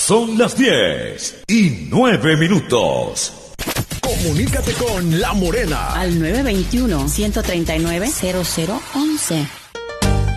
Son las 10:09. Comunícate con La Morena al 921-139-0011.